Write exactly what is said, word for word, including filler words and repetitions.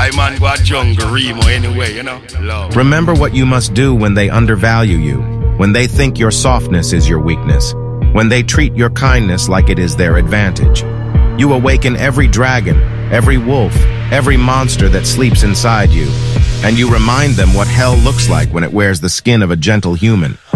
I man go a jungle Remo anyway, you know. Love. Remember what you must do when they undervalue you, when they think your softness is your weakness, when they treat your kindness like it is their advantage. You awaken every dragon, every wolf, every monster that sleeps inside you, and you remind them what hell looks like when it wears the skin of a gentle human.